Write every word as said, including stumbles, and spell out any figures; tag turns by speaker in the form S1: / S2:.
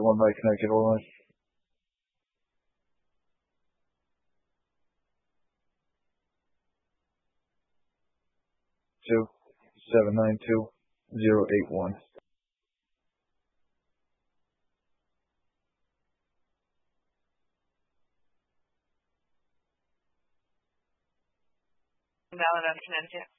S1: one by connected line. Two seven nine two zero eight one.
S2: Valid on Connecticut.